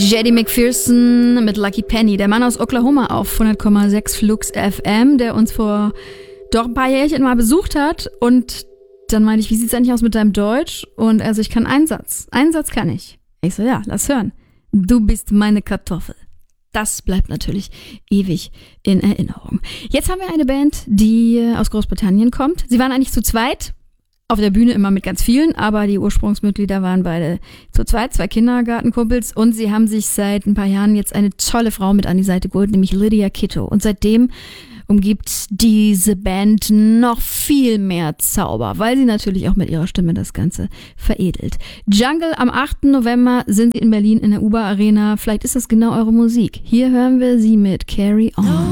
Jedi McPherson mit Lucky Penny, der Mann aus Oklahoma auf 100,6 Flux FM, der uns vor doch ein paar Jährchen mal besucht hat. Und dann meinte ich, wie sieht's eigentlich aus mit deinem Deutsch? Und also ich kann einen Satz. Einen Satz kann ich. Ich so, ja, lass hören. Du bist meine Kartoffel. Das bleibt natürlich ewig in Erinnerung. Jetzt haben wir eine Band, die aus Großbritannien kommt. Sie waren eigentlich zu zweit. Auf der Bühne immer mit ganz vielen, aber die Ursprungsmitglieder waren beide zu zweit, 2 Kindergartenkumpels, und sie haben sich seit ein paar Jahren jetzt eine tolle Frau mit an die Seite geholt, nämlich Lydia Kitto. Und seitdem umgibt diese Band noch viel mehr Zauber, weil sie natürlich auch mit ihrer Stimme das Ganze veredelt. Jungle am 8. November sind sie in Berlin in der UBA Arena. Vielleicht ist das genau eure Musik. Hier hören wir sie mit Carry On.